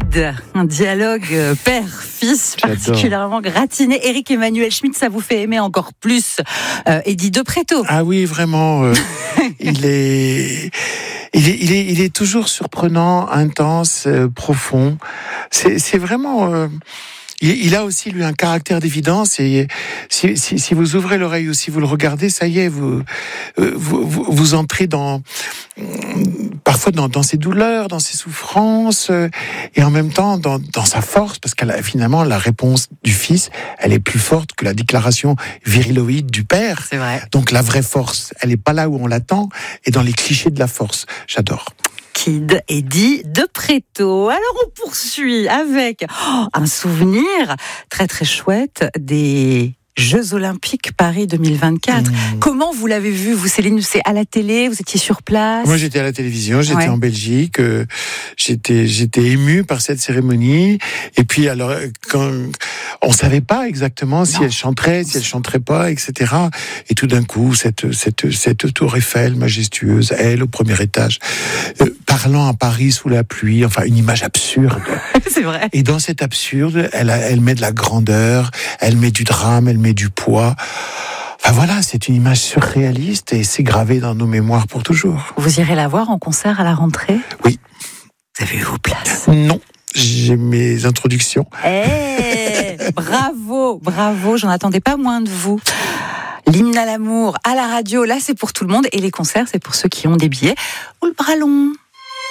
Kid, un dialogue père-fils particulièrement gratiné. Éric Emmanuel Schmitt, ça vous fait aimer encore plus Eddie de Pretto. Ah oui, vraiment. Il est toujours surprenant, intense, profond. C'est vraiment. Il a aussi, lui, un caractère d'évidence, et si vous ouvrez l'oreille ou si vous le regardez, ça y est, vous entrez parfois dans ses douleurs, dans ses souffrances, et en même temps dans sa force, parce qu'elle finalement, la réponse du fils, elle est plus forte que la déclaration viriloïde du père. C'est vrai. Donc la vraie force, elle n'est pas là où on l'attend, et dans les clichés de la force. J'adore. Kid, Eddie de Pretto. Alors on poursuit avec un souvenir très très chouette des Jeux Olympiques Paris 2024. Comment vous l'avez vu, vous, Céline? C'est à la télé, vous étiez sur place? Moi, j'étais à la télévision, j'étais en Belgique, j'étais ému par cette cérémonie. Et puis, alors, quand on savait pas exactement si elle chanterait pas, etc. Et tout d'un coup, cette tour Eiffel majestueuse, elle au premier étage, parlant à Paris sous la pluie, enfin, une image absurde. C'est vrai. Et dans cet absurde, elle met de la grandeur, elle met du drame, elle met du poids. Enfin voilà, c'est une image surréaliste et c'est gravé dans nos mémoires pour toujours. Vous irez la voir en concert à la rentrée? Oui. Vous avez eu vos places? Non, j'ai mes introductions. Bravo, j'en attendais pas moins de vous. L'hymne à l'amour à la radio, là c'est pour tout le monde, et les concerts c'est pour ceux qui ont des billets ou le bras long.